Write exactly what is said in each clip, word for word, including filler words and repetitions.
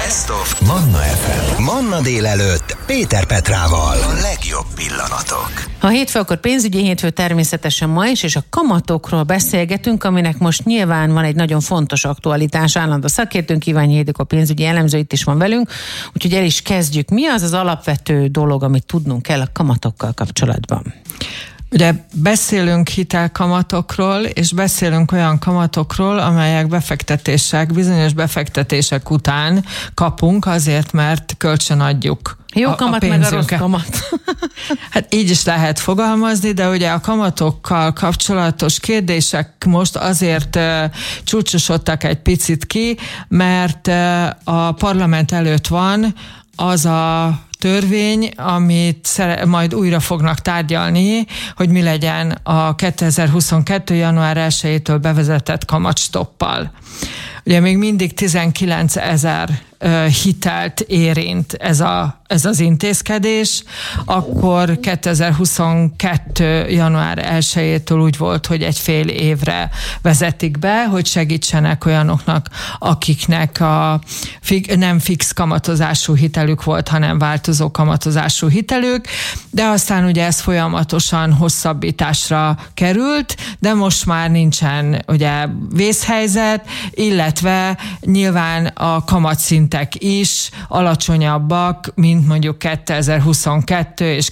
Best of Manna ef em. Manna délelőtt Péter Petrával. A legjobb pillanatok. Ha hétfő, akkor pénzügyi hétfő természetesen ma is, és a kamatokról beszélgetünk, aminek most nyilván van egy nagyon fontos aktualitás. Állandó szakértőnk, Iványi Ildikó, a pénzügyi elemző itt is van velünk, úgyhogy el is kezdjük. Mi az az alapvető dolog, amit tudnunk kell a kamatokkal kapcsolatban? Ugye beszélünk hitelkamatokról, és beszélünk olyan kamatokról, amelyek befektetések, bizonyos befektetések után kapunk azért, mert kölcsönadjuk. Jó a, kamat, a meg a rossz kamat. Hát így is lehet fogalmazni, de ugye a kamatokkal kapcsolatos kérdések most azért uh, csúcsosodtak egy picit ki, mert uh, a parlament előtt van az a törvény, amit szere- majd újra fognak tárgyalni, hogy mi legyen a kétezer-huszonkettő. január elsejétől bevezetett kamatstoppal. Ugye még mindig tizenkilencezer uh, hitelt érint ez, a, ez az intézkedés, akkor kétezer-huszonkettő. január elsejétől úgy volt, hogy egy fél évre vezetik be, hogy segítsenek olyanoknak, akiknek a fi- nem fix kamatozású hitelük volt, hanem változó kamatozású hitelük, de aztán ugye ez folyamatosan hosszabbításra került, de most már nincsen ugye vészhelyzet, illetve nyilván a kamatszintek is alacsonyabbak, mint mondjuk kétezer-huszonkettő és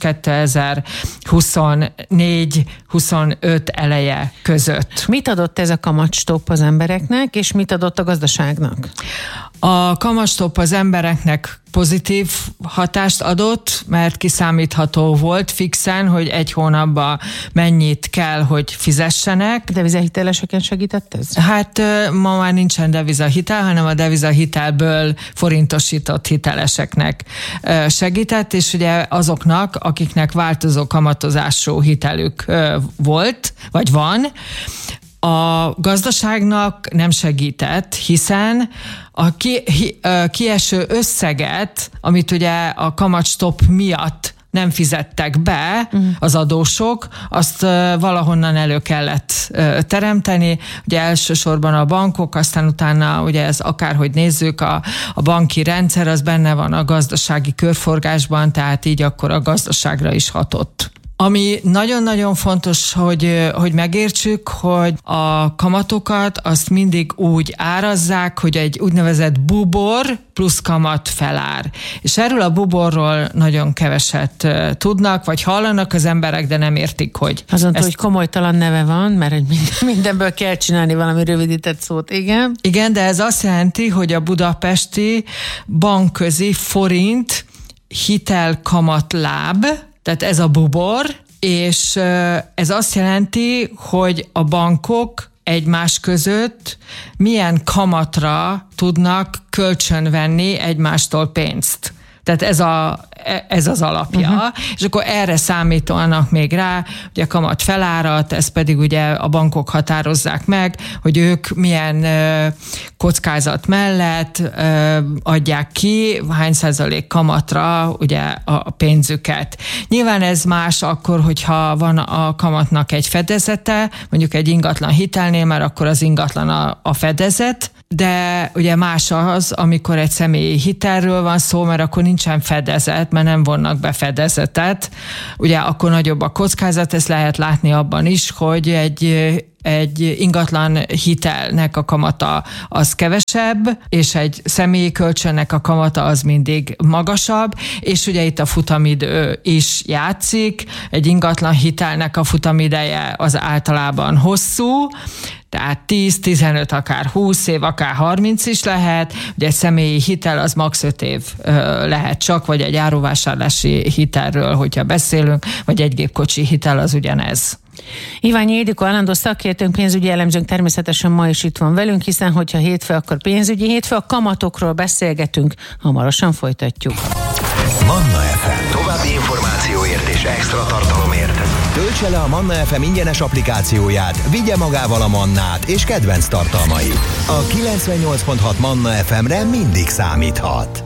kétezer-huszonnégy-huszonöt eleje között. Mit adott ez a kamatstopp az embereknek, és mit adott a gazdaságnak? A kamatstopp az embereknek pozitív hatást adott, mert kiszámítható volt fixen, hogy egy hónapban mennyit kell, hogy fizessenek. Devizahiteleseken segített ez? Hát ma már nincsen devizahitel, hanem a devizahitelből forintosított hiteleseknek segített, és ugye azoknak, akiknek változó kamatozású hitelük volt, vagy van, a gazdaságnak nem segített, hiszen a ki, hi, kieső összeget, amit ugye a kamatstopp miatt nem fizettek be az adósok, azt valahonnan elő kellett teremteni. Ugye elsősorban a bankok, aztán utána ugye ez akárhogy nézzük, a, a banki rendszer az benne van a gazdasági körforgásban, tehát így akkor a gazdaságra is hatott. Ami nagyon-nagyon fontos, hogy, hogy megértsük, hogy a kamatokat azt mindig úgy árazzák, hogy egy úgynevezett bubor plusz kamat felár. És erről a buborról nagyon keveset tudnak, vagy hallanak az emberek, de nem értik, hogy... Azon túl, ezt... hogy komolytalan neve van, mert mindenből kell csinálni valami rövidített szót, igen. Igen, de ez azt jelenti, hogy a budapesti bankközi forint hitelkamatláb, tehát ez a bubor, és ez azt jelenti, hogy a bankok egymás között milyen kamatra tudnak kölcsönvenni egymástól pénzt. Tehát ez, a, ez az alapja. Uh-huh. És akkor erre számítanak még rá, hogy a kamat felárat, ezt pedig ugye a bankok határozzák meg, hogy ők milyen ö, kockázat mellett ö, adják ki, hány százalék kamatra ugye a pénzüket. Nyilván ez más akkor, hogyha van a kamatnak egy fedezete, mondjuk egy ingatlan hitelnél, mert akkor az ingatlan a, a fedezet, de ugye más az, amikor egy személyi hitelről van szó, mert akkor nincsen fedezet, mert nem vonnak be fedezetet. Ugye akkor nagyobb a kockázat, ezt lehet látni abban is, hogy egy egy ingatlan hitelnek a kamata az kevesebb, és egy személyi kölcsönnek a kamata az mindig magasabb, és ugye itt a futamidő is játszik, egy ingatlan hitelnek a futamideje az általában hosszú, tehát tíz, tizenöt, akár húsz év, akár harminc is lehet, ugye egy személyi hitel az max. öt év lehet csak, vagy egy áruvásárlási hitelről, hogyha beszélünk, vagy egy gépkocsi hitel az ugyanez. Iványi Ildikó, állandó szakértőnk, pénzügyi elemzőnk természetesen ma is itt van velünk, hiszen hogyha hétfő, akkor pénzügyi hétfő, a kamatokról beszélgetünk, hamarosan folytatjuk. Manna ef em. További információért és extra tartalomért töltse le a Manna ef em ingyenes applikációját, vigye magával a Mannát és kedvenc tartalmait. A kilencvennyolc pont hat Manna ef emre mindig számíthat.